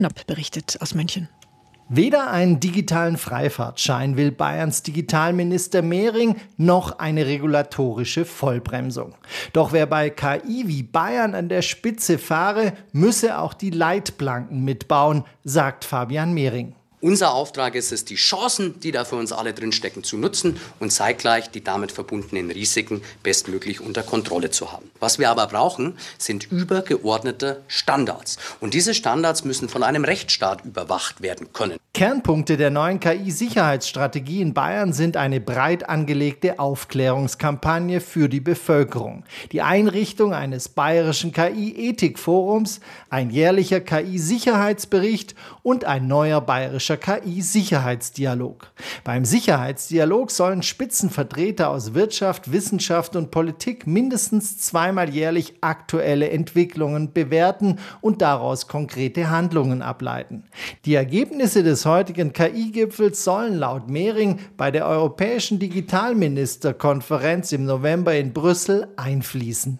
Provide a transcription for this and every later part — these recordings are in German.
Nopp berichtet aus München. Weder einen digitalen Freifahrtschein will Bayerns Digitalminister Mehring noch eine regulatorische Vollbremsung. Doch wer bei KI wie Bayern an der Spitze fahre, müsse auch die Leitplanken mitbauen, sagt Fabian Mehring. Unser Auftrag ist es, die Chancen, die da für uns alle drinstecken, zu nutzen und zeitgleich die damit verbundenen Risiken bestmöglich unter Kontrolle zu haben. Was wir aber brauchen, sind übergeordnete Standards. Und diese Standards müssen von einem Rechtsstaat überwacht werden können. Kernpunkte der neuen KI-Sicherheitsstrategie in Bayern sind eine breit angelegte Aufklärungskampagne für die Bevölkerung, die Einrichtung eines bayerischen KI-Ethikforums, ein jährlicher KI-Sicherheitsbericht und ein neuer bayerischer KI-Sicherheitsdialog. Beim Sicherheitsdialog sollen Spitzenvertreter aus Wirtschaft, Wissenschaft und Politik mindestens zweimal jährlich aktuelle Entwicklungen bewerten und daraus konkrete Handlungen ableiten. Die Ergebnisse des heutigen KI-Gipfels sollen laut Mehring bei der Europäischen Digitalministerkonferenz im November in Brüssel einfließen.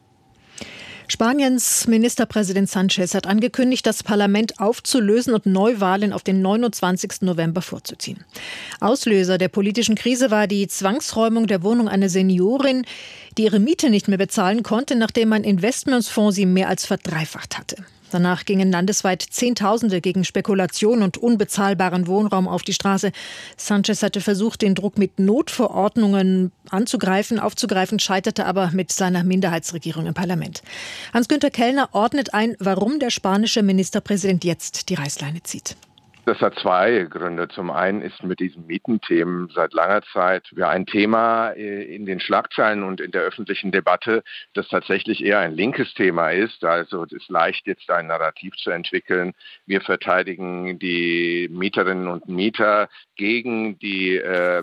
Spaniens Ministerpräsident Sánchez hat angekündigt, das Parlament aufzulösen und Neuwahlen auf den 29. November vorzuziehen. Auslöser der politischen Krise war die Zwangsräumung der Wohnung einer Seniorin, die ihre Miete nicht mehr bezahlen konnte, nachdem ein Investmentsfonds sie mehr als verdreifacht hatte. Danach gingen landesweit Zehntausende gegen Spekulation und unbezahlbaren Wohnraum auf die Straße. Sánchez hatte versucht, den Druck mit Notverordnungen aufzugreifen, scheiterte aber mit seiner Minderheitsregierung im Parlament. Hans-Günther Kellner ordnet ein, warum der spanische Ministerpräsident jetzt die Reißleine zieht. Das hat zwei Gründe. Zum einen ist mit diesen Mietenthemen seit langer Zeit ein Thema in den Schlagzeilen und in der öffentlichen Debatte, das tatsächlich eher ein linkes Thema ist. Also es ist leicht, jetzt ein Narrativ zu entwickeln. Wir verteidigen die Mieterinnen und Mieter gegen die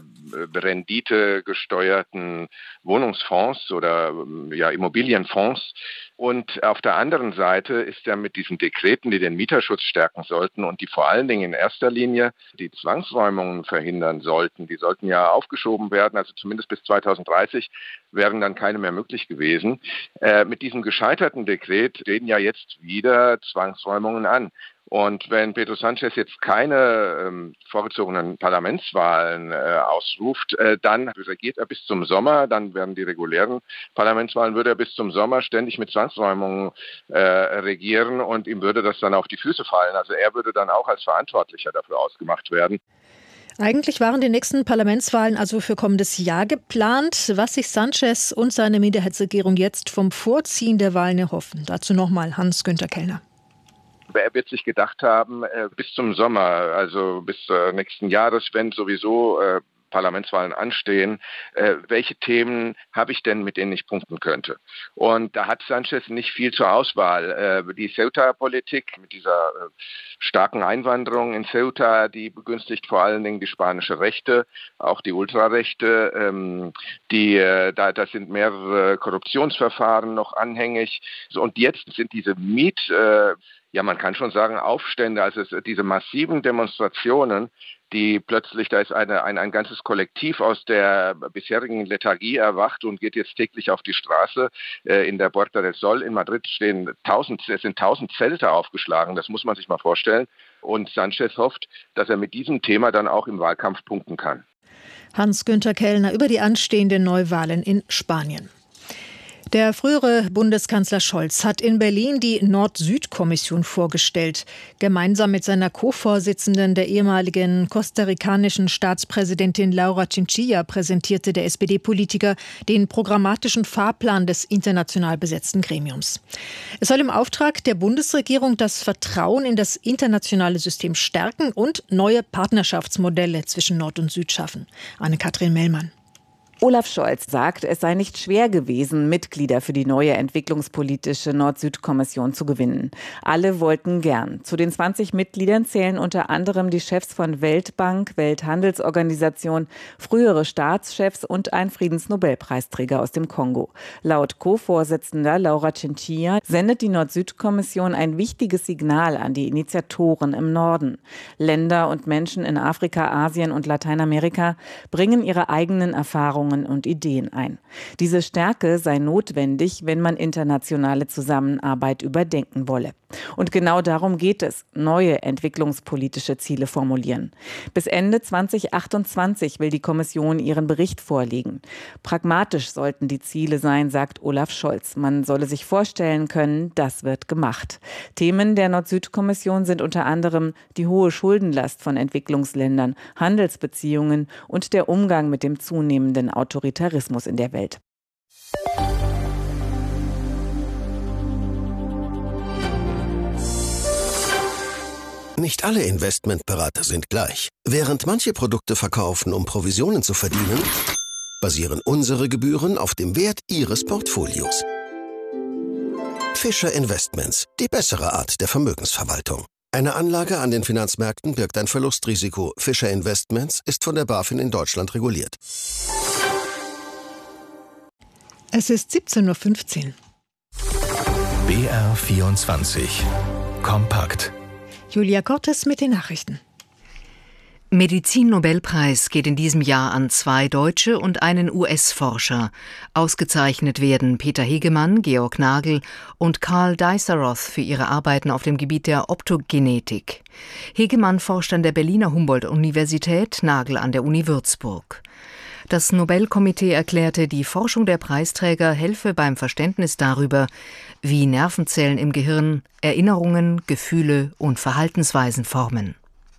renditegesteuerten Wohnungsfonds oder Immobilienfonds. Und auf der anderen Seite ist er mit diesen Dekreten, die den Mieterschutz stärken sollten und die vor allen Dingen in erster Linie die Zwangsräumungen verhindern sollten. Die sollten ja aufgeschoben werden, also zumindest bis 2030 wären dann keine mehr möglich gewesen. Mit diesem gescheiterten Dekret stehen ja jetzt wieder Zwangsräumungen an. Und wenn Pedro Sánchez jetzt keine vorgezogenen Parlamentswahlen ausruft, dann regiert er bis zum Sommer, dann werden die regulären Parlamentswahlen, würde er bis zum Sommer ständig mit Zwangsräumungen regieren und ihm würde das dann auf die Füße fallen. Also er würde dann auch als Verantwortlicher dafür ausgemacht werden. Eigentlich waren die nächsten Parlamentswahlen also für kommendes Jahr geplant. Was sich Sánchez und seine Minderheitsregierung jetzt vom Vorziehen der Wahlen erhoffen. Dazu nochmal Hans-Günther Kellner. Er wird sich gedacht haben, bis zum Sommer, also bis nächsten Jahres, wenn sowieso Parlamentswahlen anstehen, welche Themen habe ich denn, mit denen ich punkten könnte? Und da hat Sánchez nicht viel zur Auswahl. Die Ceuta-Politik mit dieser starken Einwanderung in Ceuta, die begünstigt vor allen Dingen die spanische Rechte, auch die Ultrarechte. Da sind mehrere Korruptionsverfahren noch anhängig. Und jetzt sind diese man kann schon sagen Aufstände, also diese massiven Demonstrationen, die plötzlich, da ist ein ganzes Kollektiv aus der bisherigen Lethargie erwacht und geht jetzt täglich auf die Straße. In der Puerta del Sol in Madrid sind 1000 Zelte aufgeschlagen, das muss man sich mal vorstellen. Und Sánchez hofft, dass er mit diesem Thema dann auch im Wahlkampf punkten kann. Hans-Günther Kellner über die anstehenden Neuwahlen in Spanien. Der frühere Bundeskanzler Scholz hat in Berlin die Nord-Süd-Kommission vorgestellt. Gemeinsam mit seiner Co-Vorsitzenden, der ehemaligen kostarikanischen Staatspräsidentin Laura Chinchilla, präsentierte der SPD-Politiker den programmatischen Fahrplan des international besetzten Gremiums. Es soll im Auftrag der Bundesregierung das Vertrauen in das internationale System stärken und neue Partnerschaftsmodelle zwischen Nord und Süd schaffen. Anne-Kathrin Mellmann. Olaf Scholz sagt, es sei nicht schwer gewesen, Mitglieder für die neue entwicklungspolitische Nord-Süd-Kommission zu gewinnen. Alle wollten gern. Zu den 20 Mitgliedern zählen unter anderem die Chefs von Weltbank, Welthandelsorganisation, frühere Staatschefs und ein Friedensnobelpreisträger aus dem Kongo. Laut Co-Vorsitzender Laura Chinchilla sendet die Nord-Süd-Kommission ein wichtiges Signal an die Initiatoren im Norden. Länder und Menschen in Afrika, Asien und Lateinamerika bringen ihre eigenen Erfahrungen Erfahrungen und Ideen ein. Diese Stärke sei notwendig, wenn man internationale Zusammenarbeit überdenken wolle. Und genau darum geht es, neue entwicklungspolitische Ziele formulieren. Bis Ende 2028 will die Kommission ihren Bericht vorlegen. Pragmatisch sollten die Ziele sein, sagt Olaf Scholz. Man solle sich vorstellen können, das wird gemacht. Themen der Nord-Süd-Kommission sind unter anderem die hohe Schuldenlast von Entwicklungsländern, Handelsbeziehungen und der Umgang mit dem zunehmenden Autoritarismus in der Welt. Nicht alle Investmentberater sind gleich. Während manche Produkte verkaufen, um Provisionen zu verdienen, basieren unsere Gebühren auf dem Wert Ihres Portfolios. Fischer Investments, die bessere Art der Vermögensverwaltung. Eine Anlage an den Finanzmärkten birgt ein Verlustrisiko. Fischer Investments ist von der BaFin in Deutschland reguliert. Es ist 17:15 Uhr. BR24 Kompakt. Julia Cortes mit den Nachrichten. Medizin-Nobelpreis geht in diesem Jahr an 2 Deutsche und einen US-Forscher. Ausgezeichnet werden Peter Hegemann, Georg Nagel und Karl Deisseroth für ihre Arbeiten auf dem Gebiet der Optogenetik. Hegemann forscht an der Berliner Humboldt-Universität, Nagel an der Uni Würzburg. Das Nobelkomitee erklärte, die Forschung der Preisträger helfe beim Verständnis darüber, wie Nervenzellen im Gehirn Erinnerungen, Gefühle und Verhaltensweisen formen.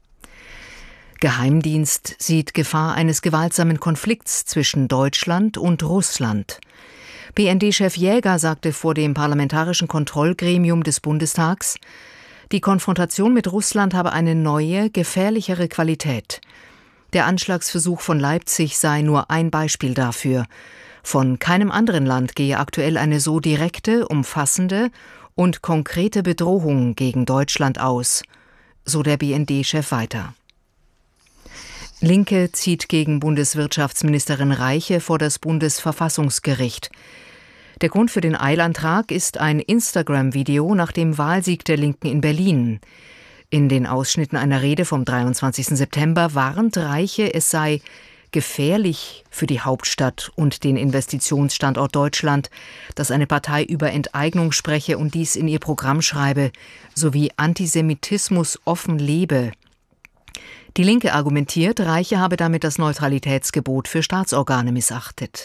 Geheimdienst sieht Gefahr eines gewaltsamen Konflikts zwischen Deutschland und Russland. BND-Chef Jäger sagte vor dem Parlamentarischen Kontrollgremium des Bundestags, die Konfrontation mit Russland habe eine neue, gefährlichere Qualität. Der Anschlagsversuch von Leipzig sei nur ein Beispiel dafür. Von keinem anderen Land gehe aktuell eine so direkte, umfassende und konkrete Bedrohung gegen Deutschland aus, so der BND-Chef weiter. Linke zieht gegen Bundeswirtschaftsministerin Reiche vor das Bundesverfassungsgericht. Der Grund für den Eilantrag ist ein Instagram-Video nach dem Wahlsieg der Linken in Berlin. In den Ausschnitten einer Rede vom 23. September warnt Reiche, es sei gefährlich für die Hauptstadt und den Investitionsstandort Deutschland, dass eine Partei über Enteignung spreche und dies in ihr Programm schreibe, sowie Antisemitismus offen lebe. Die Linke argumentiert, Reiche habe damit das Neutralitätsgebot für Staatsorgane missachtet.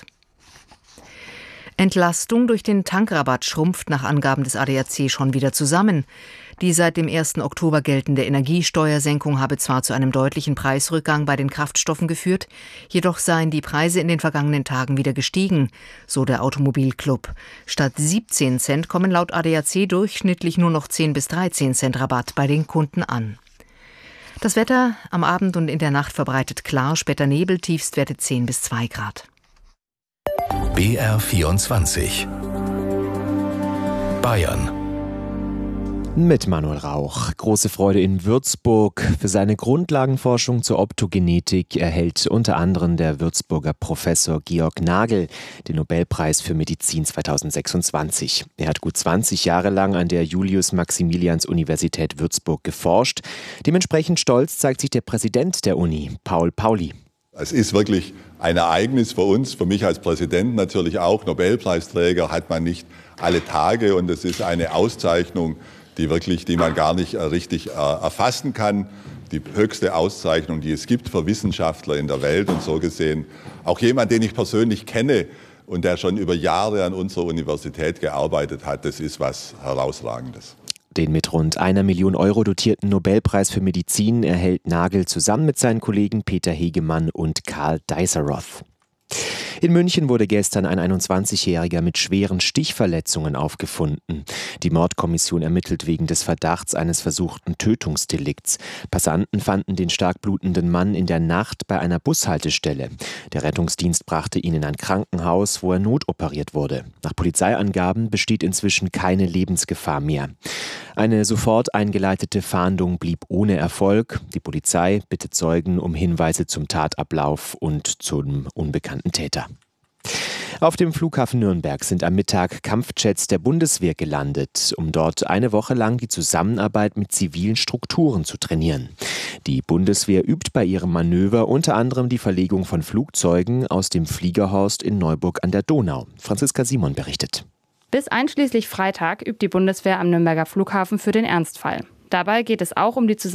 Entlastung durch den Tankrabatt schrumpft nach Angaben des ADAC schon wieder zusammen. Die seit dem 1. Oktober geltende Energiesteuersenkung habe zwar zu einem deutlichen Preisrückgang bei den Kraftstoffen geführt, jedoch seien die Preise in den vergangenen Tagen wieder gestiegen, so der Automobilclub. Statt 17 Cent kommen laut ADAC durchschnittlich nur noch 10 bis 13 Cent Rabatt bei den Kunden an. Das Wetter am Abend und in der Nacht verbreitet klar, später Nebel, Tiefstwerte 10 bis 2 Grad. BR24 Bayern. Mit Manuel Rauch. Große Freude in Würzburg. Für seine Grundlagenforschung zur Optogenetik erhält unter anderem der Würzburger Professor Georg Nagel den Nobelpreis für Medizin 2026. Er hat gut 20 Jahre lang an der Julius-Maximilians-Universität Würzburg geforscht. Dementsprechend stolz zeigt sich der Präsident der Uni, Paul Pauli. Es ist wirklich ein Ereignis für uns, für mich als Präsident natürlich auch. Nobelpreisträger hat man nicht alle Tage und es ist eine Auszeichnung, die man gar nicht richtig erfassen kann. Die höchste Auszeichnung, die es gibt für Wissenschaftler in der Welt und so gesehen auch jemand, den ich persönlich kenne und der schon über Jahre an unserer Universität gearbeitet hat. Das ist was Herausragendes. Den mit rund 1 Million Euro dotierten Nobelpreis für Medizin erhält Nagel zusammen mit seinen Kollegen Peter Hegemann und Karl Deisseroth. In München wurde gestern ein 21-Jähriger mit schweren Stichverletzungen aufgefunden. Die Mordkommission ermittelt wegen des Verdachts eines versuchten Tötungsdelikts. Passanten fanden den stark blutenden Mann in der Nacht bei einer Bushaltestelle. Der Rettungsdienst brachte ihn in ein Krankenhaus, wo er notoperiert wurde. Nach Polizeiangaben besteht inzwischen keine Lebensgefahr mehr. Eine sofort eingeleitete Fahndung blieb ohne Erfolg. Die Polizei bittet Zeugen um Hinweise zum Tatablauf und zum unbekannten Täter. Auf dem Flughafen Nürnberg sind am Mittag Kampfjets der Bundeswehr gelandet, um dort eine Woche lang die Zusammenarbeit mit zivilen Strukturen zu trainieren. Die Bundeswehr übt bei ihrem Manöver unter anderem die Verlegung von Flugzeugen aus dem Fliegerhorst in Neuburg an der Donau. Franziska Simon berichtet. Bis einschließlich Freitag übt die Bundeswehr am Nürnberger Flughafen für den Ernstfall. Dabei geht es auch um die